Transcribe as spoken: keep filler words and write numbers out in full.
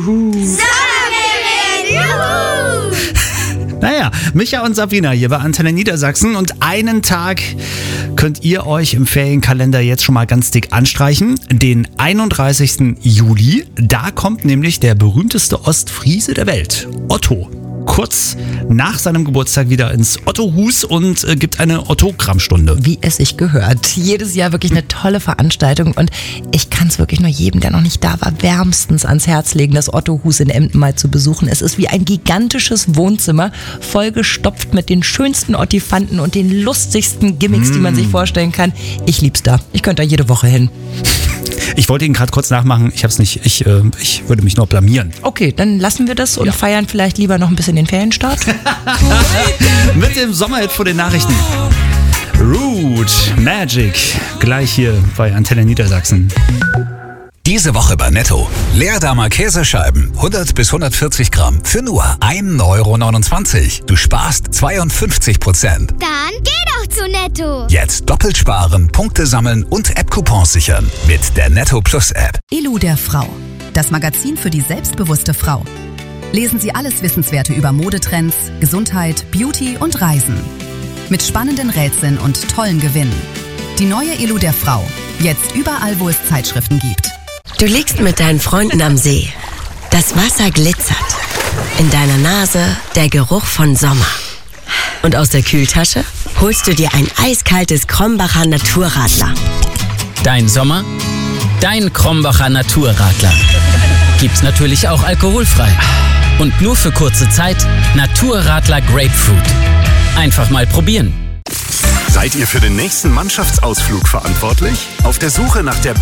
Naja, Micha und Sabrina hier bei Antenne Niedersachsen und einen Tag könnt ihr euch im Ferienkalender jetzt schon mal ganz dick anstreichen. Den einunddreißigsten Juli, da kommt nämlich der berühmteste Ostfriese der Welt, Otto, kurz nach seinem Geburtstag wieder ins Ottohus und äh, gibt eine Ottogrammstunde. Wie es sich gehört. Jedes Jahr wirklich eine tolle Veranstaltung und ich kann es wirklich nur jedem, der noch nicht da war, wärmstens ans Herz legen, das Ottohus in Emden mal zu besuchen. Es ist wie ein gigantisches Wohnzimmer, vollgestopft mit den schönsten Ottifanten und den lustigsten Gimmicks, mm. die man sich vorstellen kann. Ich lieb's da. Ich könnte da jede Woche hin. Ich wollte ihn gerade kurz nachmachen, ich hab's nicht, ich, äh, ich würde mich nur blamieren. Okay, dann lassen wir das und ja. feiern vielleicht lieber noch ein bisschen den Ferienstart. Mit dem Sommerhit vor den Nachrichten. Root Magic, gleich hier bei Antenne Niedersachsen. Diese Woche bei Netto. Leerdamer Käsescheiben, hundert bis hundertvierzig Gramm, für nur ein Euro neunundzwanzig. Du sparst zweiundfünfzig Prozent. Dann geh doch zu Netto. Jetzt doppelt sparen, Punkte sammeln und App-Coupons sichern mit der Netto Plus App. Elo der Frau, das Magazin für die selbstbewusste Frau. Lesen Sie alles Wissenswerte über Modetrends, Gesundheit, Beauty und Reisen. Mit spannenden Rätseln und tollen Gewinnen. Die neue Elo der Frau, jetzt überall, wo es Zeitschriften gibt. Du liegst mit deinen Freunden am See. Das Wasser glitzert. In deiner Nase der Geruch von Sommer. Und aus der Kühltasche holst du dir ein eiskaltes Krombacher Naturradler. Dein Sommer, dein Krombacher Naturradler. Gibt's natürlich auch alkoholfrei. Und nur für kurze Zeit Naturradler Grapefruit. Einfach mal probieren. Seid ihr für den nächsten Mannschaftsausflug verantwortlich? Auf der Suche nach der